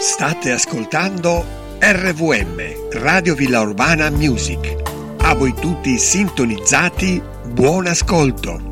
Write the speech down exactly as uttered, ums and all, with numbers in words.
State ascoltando R V M, Radio Villa Urbana Music. A voi tutti sintonizzati, buon ascolto.